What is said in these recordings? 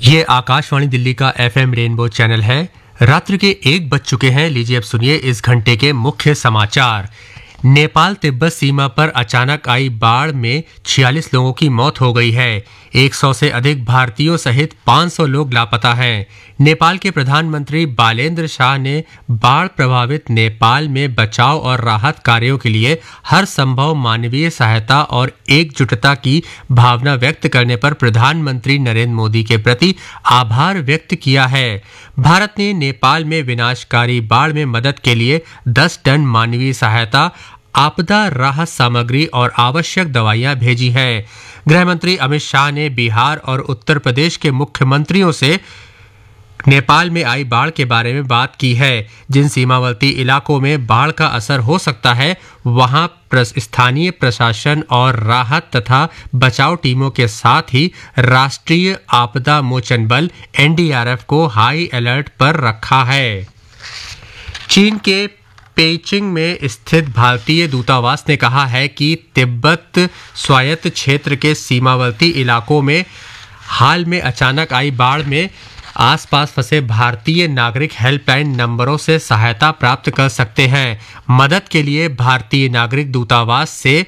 ये आकाशवाणी दिल्ली का FM rainbow channel है। रात्रि के 1 बज चुके हैं। लीजिए अब सुनिए इस घंटे के मुख्य समाचार। नेपाल तिब्बत सीमा पर अचानक आई बाढ़ में 46 लोगों की मौत हो गई है। 100 से अधिक भारतीयों सहित 500 लोग लापता हैं। नेपाल के प्रधानमंत्री बालेन्द्र शाह ने बाढ़ प्रभावित नेपाल में बचाव और राहत कार्यों के लिए हर संभव मानवीय सहायता और एकजुटता की भावना व्यक्त करने पर प्रधानमंत्री नरेंद्र मोदी के प्रति आभार व्यक्त किया है। भारत ने नेपाल में विनाशकारी बाढ़ में मदद के लिए 10 टन मानवीय सहायता, आपदा राहत सामग्री और आवश्यक दवाइयां भेजी हैं। गृह मंत्री अमित शाह ने बिहार और उत्तर प्रदेश के मुख्यमंत्रियों से नेपाल में आई बाढ़ के बारे में बात की है। जिन सीमावर्ती इलाकों में बाढ़ का असर हो सकता है वहां स्थानीय प्रशासन और राहत तथा बचाव टीमों के साथ ही राष्ट्रीय आपदा मोचन बल एनडीआरएफ को हाई अलर्ट पर रखा है। चीन के पेइचिंग में स्थित भारतीय दूतावास ने कहा है कि तिब्बत स्वायत्त क्षेत्र के सीमावर्ती इलाकों में हाल में अचानक आई बाढ़ में आसपास फंसे भारतीय नागरिक हेल्पलाइन नंबरों से सहायता प्राप्त कर सकते हैं। मदद के लिए भारतीय नागरिक दूतावास से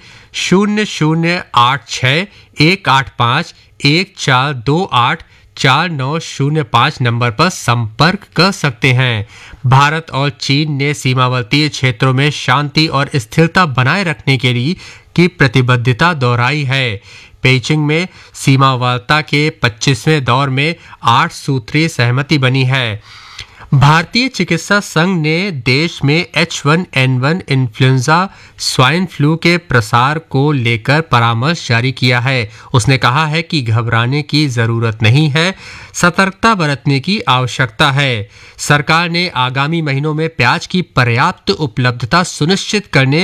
0086 185 1428 4905 नंबर पर संपर्क कर सकते हैं। भारत और चीन ने सीमावर्ती क्षेत्रों में शांति और स्थिरता बनाए रखने के लिए की प्रतिबद्धता दोहराई है। पेइचिंग में सीमा वार्ता के 25वें दौर में 8 सूत्रीय सहमति बनी है। भारतीय चिकित्सा संघ ने देश में H1N1 इन्फ्लुएंजा स्वाइन फ्लू के प्रसार को लेकर परामर्श जारी किया है। उसने कहा है कि घबराने की जरूरत नहीं है, सतर्कता बरतने की आवश्यकता है। सरकार ने आगामी महीनों में प्याज की पर्याप्त उपलब्धता सुनिश्चित करने